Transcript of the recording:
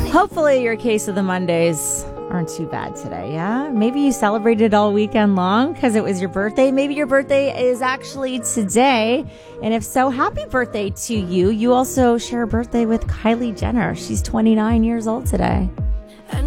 Hopefully your case of the Mondays aren't too bad today, yeah? Maybe you celebrated all weekend long because it was your birthday. Maybe your birthday is actually today. And if so, happy birthday to you. You also share a birthday with Kylie Jenner. She's 29 years old today.